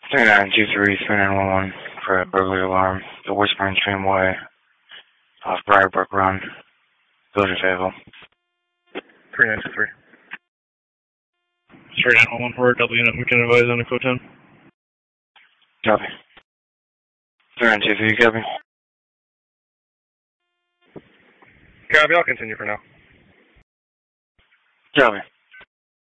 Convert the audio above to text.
3923, 3911 for a burglary alarm. The Whispering Stream Way off Briarbrook Run. Village of Fayetteville. 3923. 3911 for W unit. We can advise on the code 10. Copy. 3923, copy. Copy, I'll continue for now. Copy.